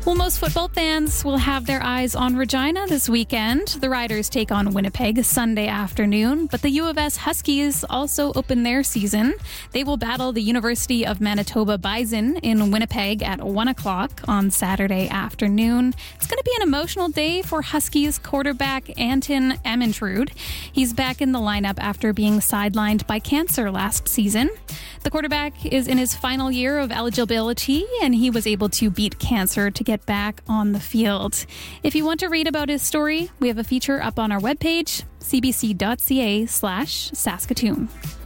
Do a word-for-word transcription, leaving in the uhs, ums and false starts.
Well, most football fans will have their eyes on Regina this weekend. The Riders take on Winnipeg Sunday afternoon, but the U of S Huskies also open their season. They will battle the University of Manitoba Bison in Winnipeg at one o'clock on Saturday afternoon. It's going to be an emotional day for Huskies quarterback Anton Ammontrud. He's back in the lineup after being sidelined by cancer last season. The quarterback is in his final year of eligibility, and he was able to beat cancer to get back on the field. If you want to read about his story, we have a feature up on our webpage, c b c dot c a slash Saskatoon.